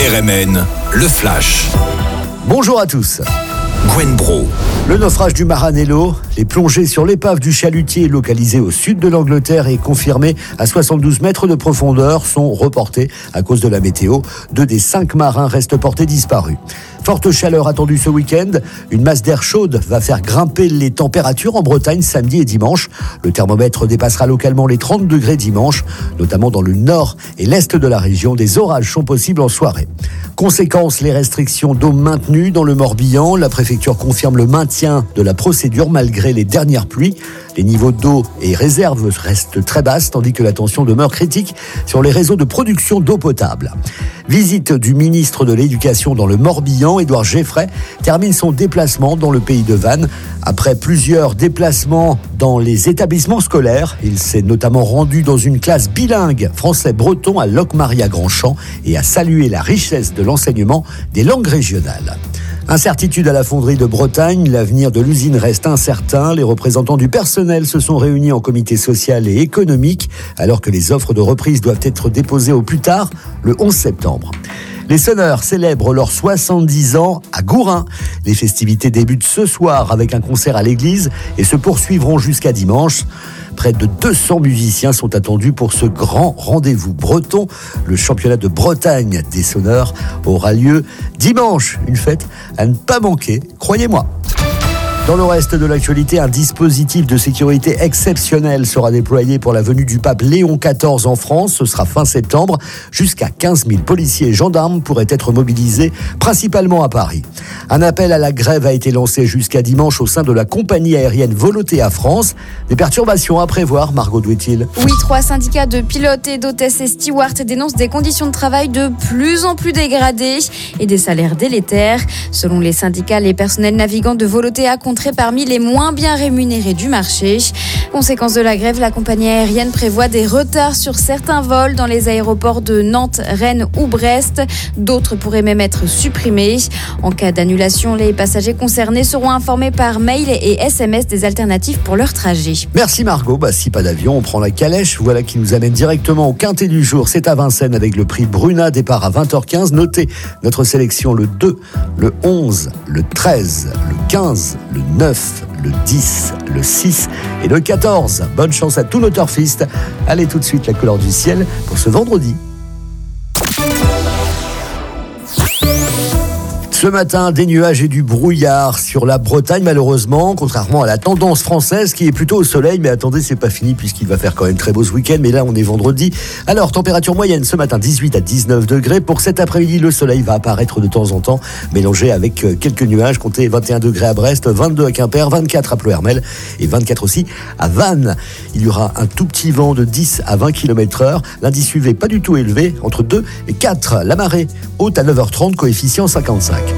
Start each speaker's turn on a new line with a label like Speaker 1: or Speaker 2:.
Speaker 1: RMN, le Flash.
Speaker 2: Bonjour à tous.
Speaker 1: Gwen Bro.
Speaker 2: Le naufrage du Maranello, les plongées sur l'épave du chalutier localisé au sud de l'Angleterre et confirmé à 72 mètres de profondeur sont reportés à cause de la météo. 2 des 5 marins restent portés disparus. Forte chaleur attendue ce week-end. Une masse d'air chaude va faire grimper les températures en Bretagne samedi et dimanche. Le thermomètre dépassera localement les 30 degrés dimanche, notamment dans le nord et l'est de la région. Des orages sont possibles en soirée. Conséquence, les restrictions d'eau maintenues dans le Morbihan. La préfecture confirme le maintien de la procédure malgré les dernières pluies. Les niveaux d'eau et réserves restent très basses, tandis que la tension demeure critique sur les réseaux de production d'eau potable. Visite du ministre de l'Éducation dans le Morbihan. Édouard Geffray termine son déplacement dans le pays de Vannes. Après plusieurs déplacements dans les établissements scolaires, il s'est notamment rendu dans une classe bilingue français-breton à Locmaria-Grandchamp et a salué la richesse de l'enseignement des langues régionales. Incertitude à la fonderie de Bretagne, l'avenir de l'usine reste incertain. Les représentants du personnel se sont réunis en comité social et économique, alors que les offres de reprise doivent être déposées au plus tard, le 11 septembre. Les Sonneurs célèbrent leurs 70 ans à Gourin. Les festivités débutent ce soir avec un concert à l'église et se poursuivront jusqu'à dimanche. Près de 200 musiciens sont attendus pour ce grand rendez-vous breton. Le championnat de Bretagne des Sonneurs aura lieu dimanche. Une fête à ne pas manquer, croyez-moi. Dans le reste de l'actualité, un dispositif de sécurité exceptionnel sera déployé pour la venue du pape Léon XIV en France. Ce sera fin septembre. Jusqu'à 15 000 policiers et gendarmes pourraient être mobilisés, principalement à Paris. Un appel à la grève a été lancé jusqu'à dimanche au sein de la compagnie aérienne Volotea France. Des perturbations à prévoir, Margot Douetil.
Speaker 3: Oui, 3 syndicats de pilotes et d'hôtesses et stewards dénoncent des conditions de travail de plus en plus dégradées et des salaires délétères. Selon les syndicats, les personnels navigants de Volotea compteraient parmi les moins bien rémunérés du marché. Conséquence de la grève, la compagnie aérienne prévoit des retards sur certains vols dans les aéroports de Nantes, Rennes ou Brest. D'autres pourraient même être supprimés. En cas d'annulation, les passagers concernés seront informés par mail et SMS des alternatives pour leur trajet.
Speaker 2: Merci Margot. Si pas d'avion, on prend la calèche. Voilà qui nous amène directement au quintet du jour. C'est à Vincennes avec le prix Bruna, départ à 20h15. Notez notre sélection le 2, le 11, le 13, le 15, le 9, le 10, le 6 et le 14. Bonne chance à tous nos turfistes. Allez tout de suite la couleur du ciel pour ce vendredi. Ce matin, des nuages et du brouillard sur la Bretagne, malheureusement, contrairement à la tendance française qui est plutôt au soleil. Mais attendez, c'est pas fini puisqu'il va faire quand même très beau ce week-end. Mais là, on est vendredi. Alors, température moyenne ce matin, 18 à 19 degrés. Pour cet après-midi, le soleil va apparaître de temps en temps, mélangé avec quelques nuages. Comptez 21 degrés à Brest, 22 à Quimper, 24 à Ploërmel et 24 aussi à Vannes. Il y aura un tout petit vent de 10 à 20 km/h. L'indice UV pas du tout élevé, entre 2 et 4. La marée haute à 9h30, coefficient 55.